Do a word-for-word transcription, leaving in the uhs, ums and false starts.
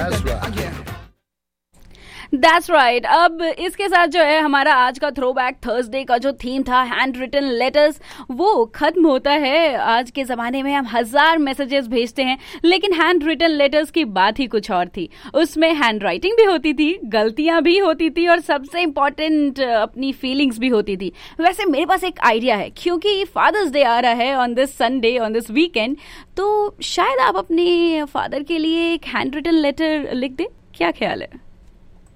That's right. That's right. अब इसके साथ जो है हमारा आज का थ्रोबैक थर्सडे का जो थीम था हैंड रिटन लेटर्स, वो खत्म होता है. आज के ज़माने में हम हजार मैसेजेस भेजते हैं, लेकिन हैंड रिटन लेटर्स की बात ही कुछ और थी. उसमें हैंड राइटिंग भी होती थी, गलतियां भी होती थी, और सबसे इम्पोर्टेंट अपनी फीलिंग्स भी होती थी. वैसे मेरे पास एक आइडिया है, क्योंकि फादर्स डे आ रहा है on this Sunday, on this weekend, तो शायद आप अपने फादर के लिए एक हैंड रिटन लेटर लिख दें. क्या ख्याल है?